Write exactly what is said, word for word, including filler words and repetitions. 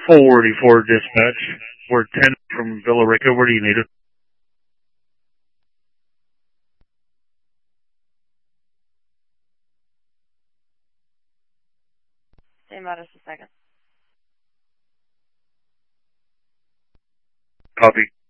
forty-four dispatch. We're ten from Villa Rica. Where do you need it? Stand by just a second. Copy.